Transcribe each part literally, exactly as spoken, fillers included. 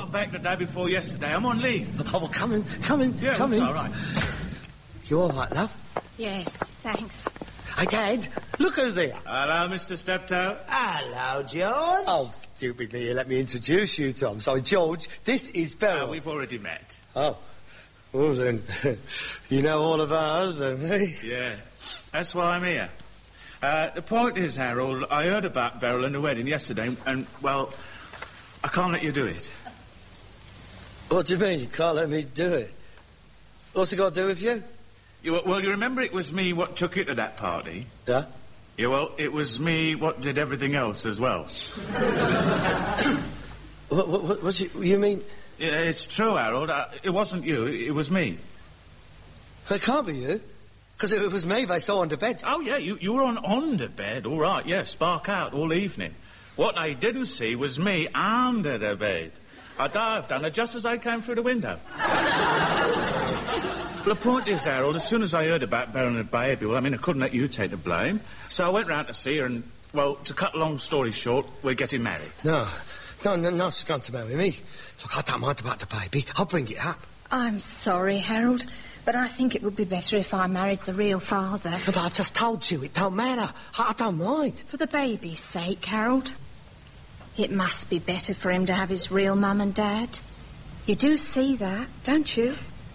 got back the day before yesterday. I'm on leave. Oh, well, come in, come in, Yeah, come it's in. all right. You all right, love? Yes, thanks. Hey, Dad, look who's there. Hello, Mister Steptoe. Hello, George. Oh, stupid me, let me introduce you, Tom. Sorry, George, this is Beryl. Uh, we've already met. Oh. Well, then, you know all of ours, don't you? Yeah, that's why I'm here. Uh, the point is, Harold, I heard about Beryl and the wedding yesterday, and, well, I can't let you do it. What do you mean, you can't let me do it? What's it got to do with you? You, well, you remember it was me what took you to that party? Yeah? Yeah, well, it was me what did everything else as well. What, what, what, what you, you mean? Yeah, it's true, Harold. Uh, it wasn't you, it was me. It can't be you. Because if it was me, they saw under bed. Oh, yeah, you, you were on under bed, all right, yeah, spark out all evening. What they didn't see was me under the bed. I dived on her just as I came through the window. The point is, Harold, as soon as I heard about Beryl and the baby, well, I mean, I couldn't let you take the blame. So I went round to see her and, well, to cut a long story short, we're getting married. No. No, no, no, she's going to marry me. Look, I don't mind about the baby. I'll bring it up. I'm sorry, Harold, but I think it would be better if I married the real father. No, but I've just told you, it don't matter. I, I don't mind. For the baby's sake, Harold. It must be better for him to have his real mum and dad. You do see that, don't you?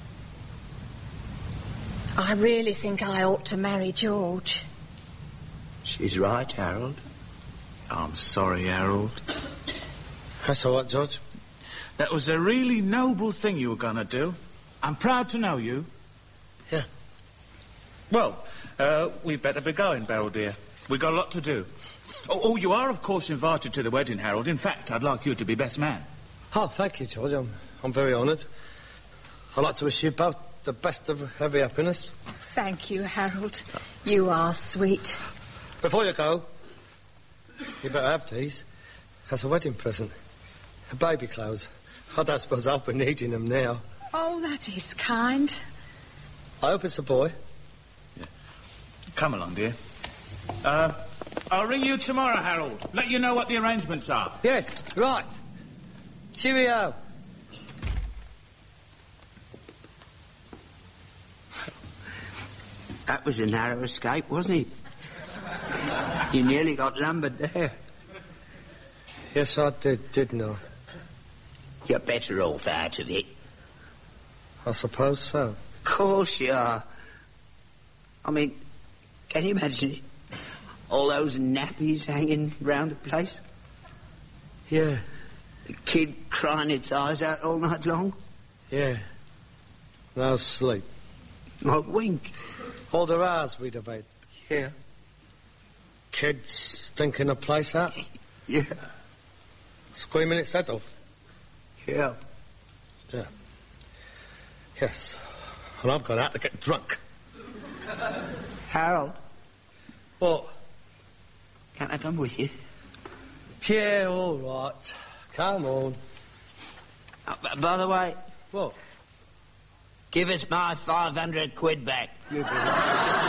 I really think I ought to marry George. She's right, Harold. I'm sorry, Harold. That's all right, George. That was a really noble thing you were going to do. I'm proud to know you. Yeah. Well, uh, we better be going, Beryl, dear. We've got a lot to do. Oh, oh, you are, of course, invited to the wedding, Harold. In fact, I'd like you to be best man. Oh, thank you, George. I'm, I'm very honoured. I'd like to wish you both the best of every happiness. Thank you, Harold. You are sweet. Before you go, you better have these as a wedding present. Baby clothes. I don't suppose I'll be needing them now. Oh, that is kind. I hope it's a boy. Yeah. Come along, dear. Uh, I'll ring you tomorrow, Harold. Let you know what the arrangements are. Yes, right. Cheerio. That was a narrow escape, wasn't it? You nearly got lumbered there. Yes, I did, didn't I? You're better off out of it. I suppose so. Of course you are. I mean, can you imagine it? All those nappies hanging round the place? Yeah. The kid crying its eyes out all night long? Yeah. No sleep. Not wink. All the hours we'd have had. Yeah. Kids stinking the place out. Yeah. Screaming its head off. Yeah. Yeah. Yes. And I've gone out to get drunk. Harold, What? can I come with you? Yeah, all right. Come on. Uh, b- by the way, What? give us my five hundred quid back. You